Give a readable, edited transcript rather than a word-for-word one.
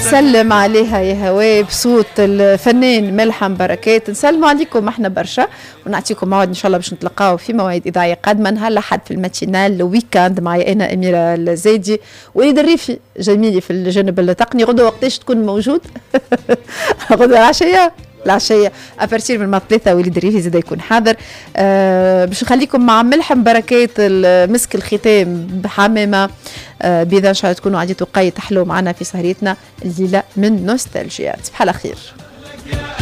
نسلم عليها يا هواء بصوت الفنان ملحم بركات. نسلموا عليكم احنا برشا ونعطيكم موعد ان شاء الله باش نتلقاو في مواعيد اذاعيه قادمه نهار الاحد في الماتينال الويكاند معي انا اميره الزايدي وليد الريفي جميلي في الجانب التقني. غدوه وقتاش تكون موجود؟ غدوه العشيه ابارتير من 3 وليد الريفي زاد يكون حاضر. باش نخليكم مع ملحم بركات مسك الختام بحمامه بإذا إن شاء الله تكونوا عديتوا قاية تحلو معنا في سهريتنا الليلة من نوستالجيا. تصبح على خير.